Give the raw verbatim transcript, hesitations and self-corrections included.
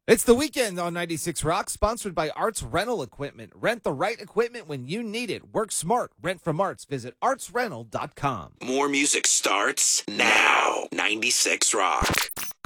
It's the weekend on ninety-six Rock, sponsored by Arts Rental Equipment. Rent the right equipment when you need it. Work smart. Rent from Arts. Visit arts rental dot com. More music starts now. ninety-six Rock.